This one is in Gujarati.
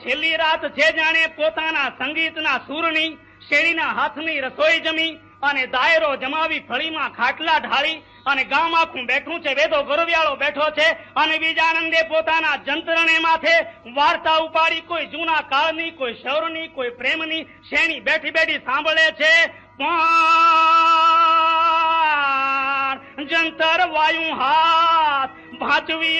છેલ્લી રાત છે જાણે પોતાના સંગીતના સૂરની શેરીના હાથની રસોઈ જમી અને દાયરો જમાવી ફળીમાં ખાટલા ઢાળી અને ગામ આખું બેઠું છે. વેદો ગોરવ્યાળો બેઠો છે અને બીજાનંદે પોતાના જંત્રણે માથે વાર્તા ઉપાડી, કોઈ જૂના કાળની, કોઈ શૌરની, કોઈ પ્રેમની શેણી બેઠી બેઠી સાંભળે છે. જંતર વાયુ હાથ ભાચવી